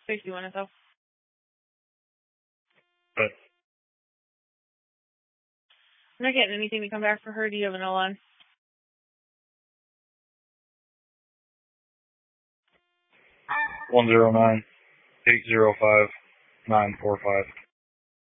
61 SO. But I'm not getting anything to come back for her. Do you have an O on? 109-805-945.